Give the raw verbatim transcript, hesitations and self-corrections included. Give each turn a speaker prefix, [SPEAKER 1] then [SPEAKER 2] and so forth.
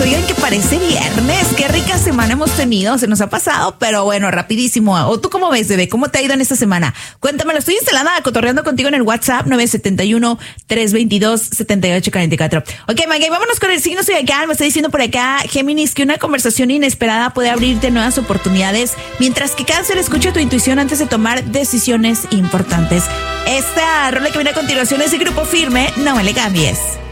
[SPEAKER 1] Oigan, que parece viernes. Qué rica semana hemos tenido. Se nos ha pasado, pero bueno, rapidísimo. ¿O tú cómo ves, bebé? ¿Cómo te ha ido en esta semana? Cuéntamelo. Estoy instalada, cotorreando contigo en el WhatsApp nueve siete uno, tres dos dos, siete ocho cuatro cuatro. Ok, Maggie, vámonos con el signo zodiacal. Me está diciendo por acá, Géminis, que una conversación inesperada puede abrirte nuevas oportunidades, mientras que Cáncer, escucha tu intuición antes de tomar decisiones importantes. Esta rola que viene a continuación es el Grupo Firme. No me le cambies.